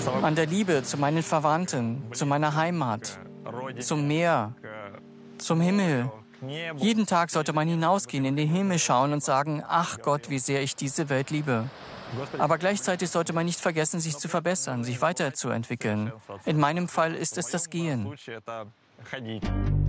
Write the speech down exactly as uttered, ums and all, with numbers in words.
an der Liebe zu meinen Verwandten, zu meiner Heimat, zum Meer, zum Himmel. Jeden Tag sollte man hinausgehen, in den Himmel schauen und sagen, ach Gott, wie sehr ich diese Welt liebe. Aber gleichzeitig sollte man nicht vergessen, sich zu verbessern, sich weiterzuentwickeln. In meinem Fall ist es das Gehen.